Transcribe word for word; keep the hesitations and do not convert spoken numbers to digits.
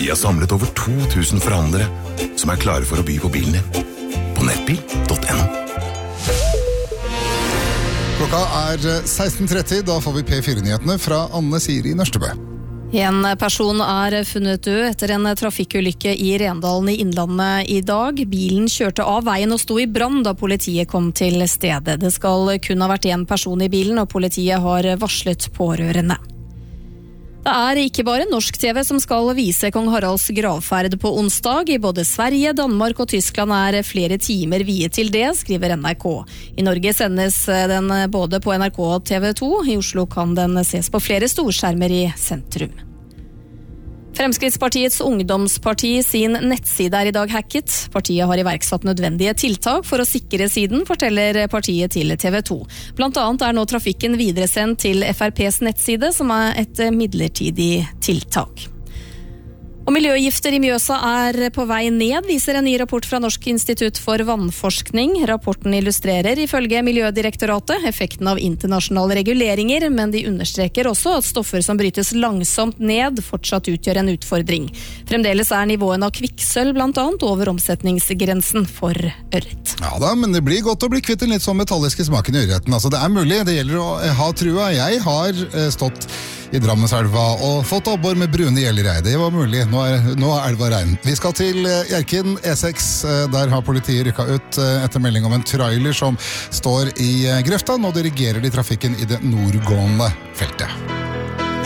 Vi har samlet over to tusen forhandlere som er klare for å by på bilen din. På nettbil punktum no. Klokka er seksten tretti, da får vi P fire-nyhetene fra Anne Siri Nørstebø. En person er funnet død etter en trafikkulykke i Rendalen i Innlandet i dag. Bilen kjørte av veien og sto i brann da politiet kom til stedet. Det skal kun ha vært en person i bilen, og politiet har varslet pårørende. Det er ikke bare norsk T V som skal vise kong Haralds gravferd på onsdag. I både Sverige, Danmark og Tyskland er flere timer viet til det, skriver N R K. I Norge sendes den både på N R K og T V to. I Oslo kan den ses på flere storskjermer i sentrum. Fremskrittspartiets ungdomsparti sin nettside er i dag hacket. Partiet har iverksatt nødvendige tiltak for å sikre siden, forteller partiet til T V to. Blant annet er nå trafikken videresendt til F R P's nettside, som er et midlertidig tiltak. Og miljøgifter i Mjøsa er på vei ned, viser en ny rapport fra Norsk institutt for vannforskning. Rapporten illustrerer ifølge Miljødirektoratet effekten av internasjonale reguleringer, men de understreker også at stoffer som brytes langsomt ned fortsatt utgjør en utfordring. Fremdeles er nivåen av kvikksølv blant annet over omsetningsgrensen for ørret. Ja da, men det blir godt å bli kvitt en litt sånn metalliske smaken i ørreten. Altså, det er mulig, det gjelder å ha trua. Jeg har stått i Drammenselva og fått abbor med brune gjeller i. Det var mulig, nå er, nå er elva rein. Vi skal til Hjerkinn E seks, der har politiet rykket ut etter melding om en trailer som står i grøfta. Nå dirigerer de trafikken i det nordgående feltet.